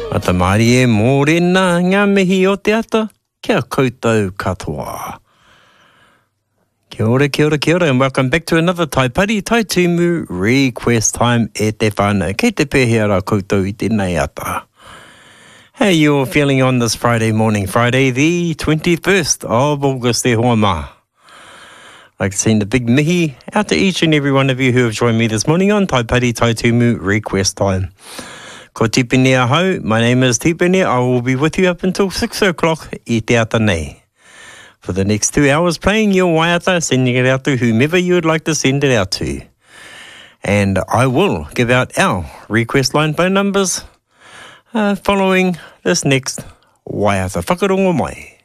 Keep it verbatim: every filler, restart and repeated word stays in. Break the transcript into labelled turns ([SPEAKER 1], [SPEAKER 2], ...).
[SPEAKER 1] Ata maari e mōrena ngā mihi o te ata, kia koutou katoa. Kia ora, kia ora, kia ora, and welcome back to another Tai Pari, Tai Tumu Request Time e te whānau. Kei te pēhea rā koutou i tēnei ata. How are you all feeling on this Friday morning? Friday the twenty-first of August te hoa mā. I'd like to send a big mihi out to each and every one of you who have joined me this morning on Tai Pari, Tai Tumu Request Time. Ko Tipene ahau, my name is Tipene. I will be with you up until six o'clock i te ata nei. For the next two hours playing your waiata, sending it out to whomever you would like to send it out to. And I will give out our request line phone numbers uh, following this next waiata. Whakarongo mai.